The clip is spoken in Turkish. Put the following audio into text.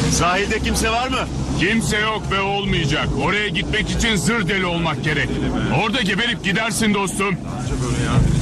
Sahilde kimse var mı? Kimse yok ve olmayacak. Oraya gitmek için zır deli olmak gerek. Orada geberip gidersin dostum. Böyle ya.